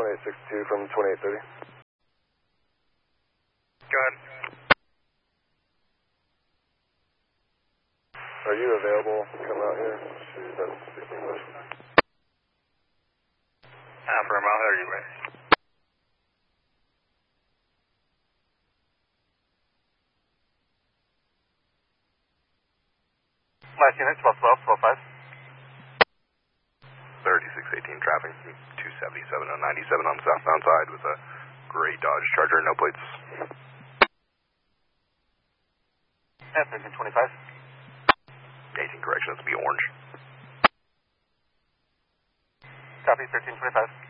2862 from 2830. Go ahead. Are you available to come out here? She doesn't speak English. Affirm, I'll hear you, man. Last unit, 1212, 125. 3618 traffic, 277 on 97 on the southbound side with a gray Dodge Charger, no plates. Yeah, 1325. 18 correction, it's be orange. Copy, 1325.